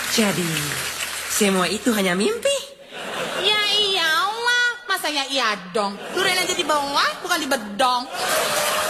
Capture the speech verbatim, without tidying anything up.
Jadi, semua itu hanya mimpi? Ya iyalah, masa ya iya dong. Durian aja di bawah, bukan di bedong.